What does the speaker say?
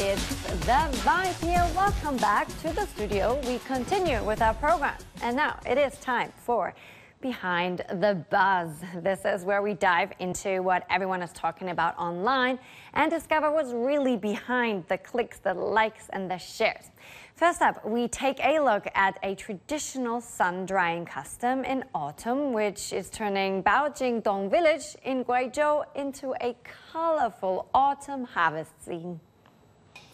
It's The Vibe here. Welcome back to the studio. We continue with our program. And now it is time for Behind the Buzz. This is where we dive into what everyone is talking about online and discover what's really behind the clicks, the likes, and the shares. First up, we take a look at a traditional sun-drying custom in autumn, which is turning Baojingdong village in Guizhou into a colorful autumn harvest scene.